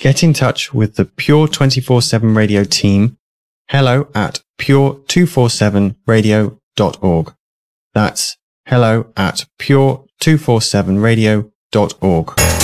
Get in touch with the Pure 24/7 Radio team. Hello at pure247radio.org. That's hello at pure247radio.org.